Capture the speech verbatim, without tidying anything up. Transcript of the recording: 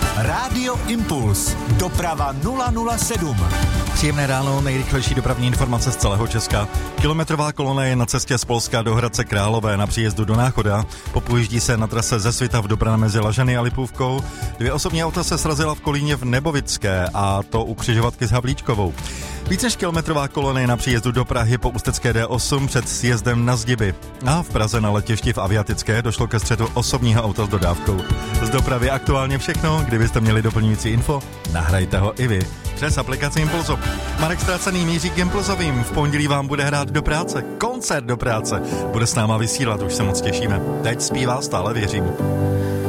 Rádio Impuls. Doprava nula nula sedm. Příjemné ráno, nejrychlejší dopravní informace z celého Česka. Kilometrová kolona je na cestě z Polska do Hradce Králové na příjezdu do Náchoda. Popojíždí se na trase ze Svitav do Brna mezi Lažany a Lipůvkou. Dvě osobní auta se srazila v Kolíně v Nebovické, a to u křižovatky s Havlíčkovou. Víc než kilometrová kolona je na příjezdu do Prahy po Ústecké D osm před sjezdem na Zdiby. A v Praze na letišti v Aviatické došlo ke střetu osobního auta s dodávkou. Z dopravy aktuálně všechno. Kdybyste měli doplňující info, nahrajte ho i vy přes aplikaci Impulzu. Marek Ztracený míří k Impulzovým. V pondělí vám bude hrát do práce. Koncert do práce. Bude s náma vysílat, už se moc těšíme. Teď zpívá Stále věřím.